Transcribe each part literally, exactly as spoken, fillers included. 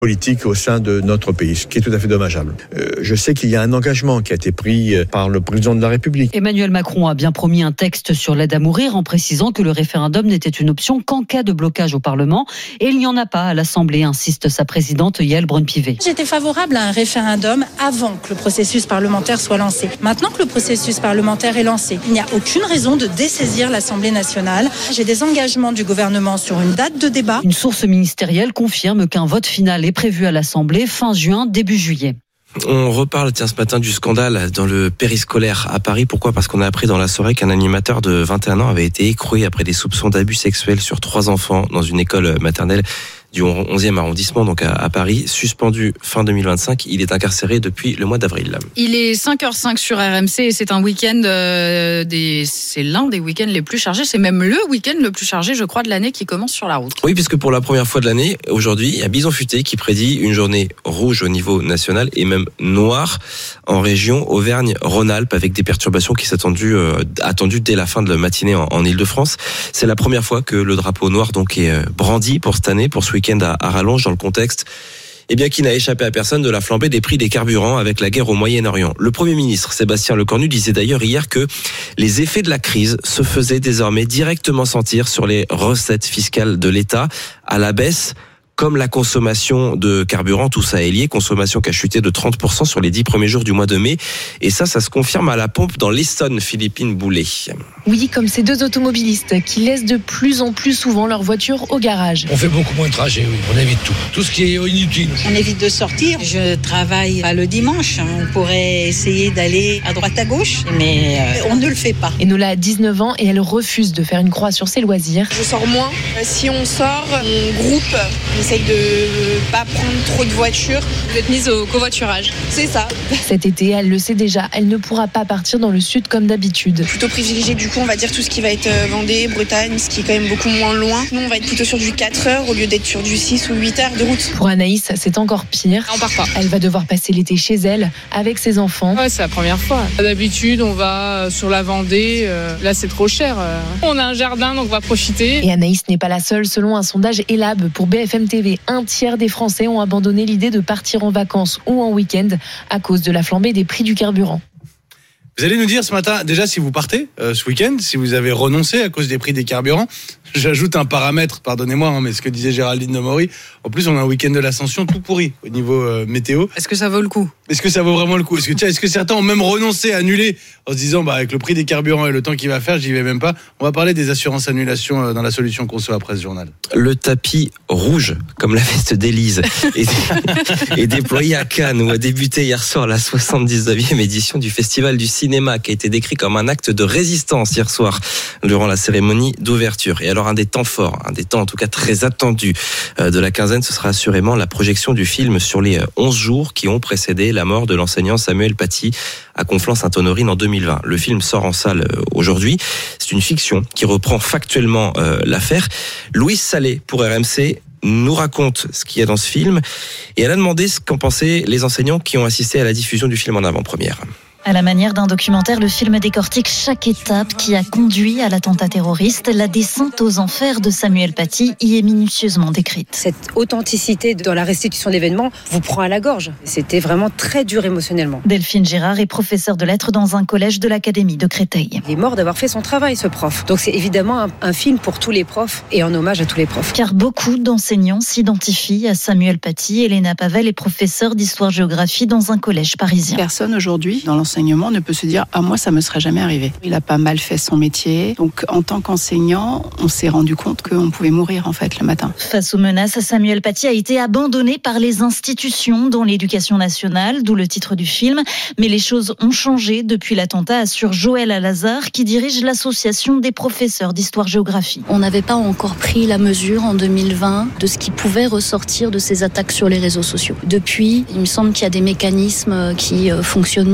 politique au sein de notre pays, ce qui est tout à fait dommageable. Euh, je sais qu'il y a un engagement qui a été pris par le président de la République. Emmanuel Macron a bien promis un texte sur l'aide à mourir en précisant que le référendum n'était une option qu'en cas de blocage au Parlement. Et il n'y en a pas à l'Assemblée, insiste sa présidente Yaël Braun-Pivet. J'étais favorable à un référendum avant que le processus parlementaire soit lancé. Maintenant que le processus parlementaire est lancé, il n'y a aucune raison de dessaisir l'Assemblée nationale. J'ai des engagements du gouvernement sur une date de débat. Une source ministérielle confirme qu'un vote final est prévu à l'Assemblée fin juin, début juillet. On reparle tiens ce matin du scandale dans le périscolaire à Paris. Pourquoi ? Parce qu'on a appris dans la soirée qu'un animateur de vingt et un ans avait été écroué après des soupçons d'abus sexuels sur trois enfants dans une école maternelle du onzième arrondissement, donc à, à Paris, suspendu fin deux mille vingt-cinq. Il est incarcéré depuis le mois d'avril. Il est cinq heures cinq sur R M C et c'est un week-end euh, des, c'est l'un des week-ends les plus chargés. C'est même le week-end le plus chargé, je crois, de l'année qui commence sur la route. Oui, puisque pour la première fois de l'année, aujourd'hui, il y a Bison Futé qui prédit une journée rouge au niveau national et même noire en région Auvergne-Rhône-Alpes avec des perturbations qui s'attendues euh, attendues dès la fin de la matinée en, en Île-de-France. C'est la première fois que le drapeau noir donc est brandi pour cette année, pour ce week-end à, à rallonge dans le contexte eh bien, qui n'a échappé à personne de la flambée des prix des carburants avec la guerre au Moyen-Orient. Le Premier ministre Sébastien Lecornu disait d'ailleurs hier que les effets de la crise se faisaient désormais directement sentir sur les recettes fiscales de l'État à la baisse, comme la consommation de carburant, tout ça est lié, consommation qui a chuté de trente pour cent sur les dix premiers jours du mois de mai. Et ça, ça se confirme à la pompe dans l'Essonne, Philippine Boulet. Oui, comme ces deux automobilistes qui laissent de plus en plus souvent leur voiture au garage. On fait beaucoup moins de trajets, oui, on évite tout. Tout ce qui est inutile. On évite de sortir. Je travaille le dimanche. On pourrait essayer d'aller à droite à gauche, mais on ne le fait pas. Enola a dix-neuf ans et elle refuse de faire une croix sur ses loisirs. Je sors moins. Si on sort, on groupe. On essaye de pas prendre trop de voitures. Vous êtes mise au covoiturage. C'est ça. Cet été, elle le sait déjà, elle ne pourra pas partir dans le sud comme d'habitude. Plutôt privilégié du coup, on va dire tout ce qui va être Vendée, Bretagne, ce qui est quand même beaucoup moins loin. Nous, on va être plutôt sur du quatre heures au lieu d'être sur du six ou huit heures de route. Pour Anaïs, c'est encore pire. On part pas. Elle va devoir passer l'été chez elle avec ses enfants. Ouais, c'est la première fois. D'habitude, on va sur la Vendée. Là, c'est trop cher. On a un jardin, donc on va profiter. Et Anaïs n'est pas la seule. Selon un sondage Elab pour B F M T V, un tiers des Français ont abandonné l'idée de partir en vacances ou en week-end à cause de la flambée des prix du carburant. Vous allez nous dire ce matin, déjà si vous partez euh, ce week-end, si vous avez renoncé à cause des prix des carburants. J'ajoute un paramètre, pardonnez-moi, hein, mais ce que disait Géraldine de Maury, en plus on a un week-end de l'Ascension tout pourri au niveau euh, météo. Est-ce que ça vaut le coup ? Est-ce que ça vaut vraiment le coup ? Est-ce que, tiens, est-ce que certains ont même renoncé, annulé, en se disant bah, avec le prix des carburants et le temps qu'il va faire, j'y vais même pas. On va parler des assurances annulations euh, dans la solution Conso après ce journal. Le tapis rouge, comme la veste d'Élise, est, est déployé à Cannes où a débuté hier soir la soixante-dix-neuvième édition du Festival du cinéma qui a été décrit comme un acte de résistance hier soir durant la cérémonie d'ouverture. Et alors un des temps forts, un des temps en tout cas très attendus de la quinzaine, ce sera assurément la projection du film sur les onze jours qui ont précédé la mort de l'enseignant Samuel Paty à Conflans-Sainte-Honorine en deux mille vingt. Le film sort en salle aujourd'hui. C'est une fiction qui reprend factuellement euh, l'affaire. Louise Salé pour R M C nous raconte ce qu'il y a dans ce film et elle a demandé ce qu'en pensaient les enseignants qui ont assisté à la diffusion du film en avant-première. À la manière d'un documentaire, le film décortique chaque étape qui a conduit à l'attentat terroriste. La descente aux enfers de Samuel Paty y est minutieusement décrite. Cette authenticité dans la restitution de l'événement vous prend à la gorge. C'était vraiment très dur émotionnellement. Delphine Girard est professeure de lettres dans un collège de l'Académie de Créteil. Il est mort d'avoir fait son travail, ce prof. Donc c'est évidemment un, un film pour tous les profs et en hommage à tous les profs. Car beaucoup d'enseignants s'identifient à Samuel Paty. Elena Pavel est professeure d'histoire-géographie dans un collège parisien. Personne aujourd'hui dans l'enseignement ne peut se dire « Ah, moi, ça me serait jamais arrivé ». Il a pas mal fait son métier. Donc, en tant qu'enseignant, on s'est rendu compte qu'on pouvait mourir, en fait, le matin. Face aux menaces, Samuel Paty a été abandonné par les institutions, dont l'éducation nationale, d'où le titre du film. Mais les choses ont changé depuis l'attentat, assure Joël Alazar, qui dirige l'association des professeurs d'histoire-géographie. On n'avait pas encore pris la mesure en deux mille vingt de ce qui pouvait ressortir de ces attaques sur les réseaux sociaux. Depuis, il me semble qu'il y a des mécanismes qui fonctionnent mieux, de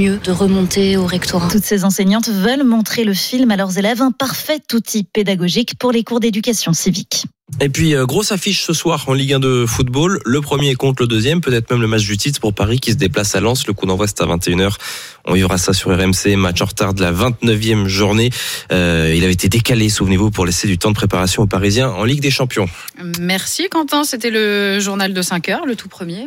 remonter au rectorat. Toutes ces enseignantes veulent montrer le film à leurs élèves, un parfait outil pédagogique pour les cours d'éducation civique. Et puis, euh, grosse affiche ce soir en Ligue un de football. Le premier contre le deuxième, peut-être même le match du titre pour Paris qui se déplace à Lens. Le coup d'envoi, c'est à vingt et une heures. On vivra ça sur R M C. Match en retard de la vingt-neuvième journée. Euh, il avait été décalé, souvenez-vous, pour laisser du temps de préparation aux Parisiens en Ligue des Champions. Merci Quentin, c'était le journal de cinq heures, le tout premier.